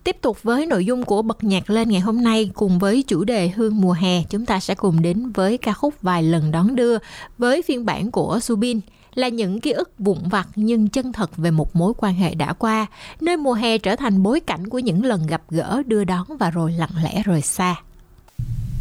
Tiếp tục với nội dung của Bật Nhạc Lên ngày hôm nay, cùng với chủ đề Hương mùa hè, chúng ta sẽ cùng đến với ca khúc Vài Lần Đón Đưa với phiên bản của Subin, là những ký ức vụn vặt nhưng chân thật về một mối quan hệ đã qua, nơi mùa hè trở thành bối cảnh của những lần gặp gỡ, đưa đón và rồi lặng lẽ rời xa.